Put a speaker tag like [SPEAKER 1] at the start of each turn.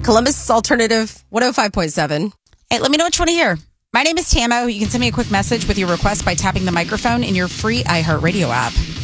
[SPEAKER 1] Columbus Alternative 105.7.
[SPEAKER 2] Hey, let me know what you want to hear. My name is Tamo. You can send me a quick message with your request by tapping the microphone in your free iHeartRadio app.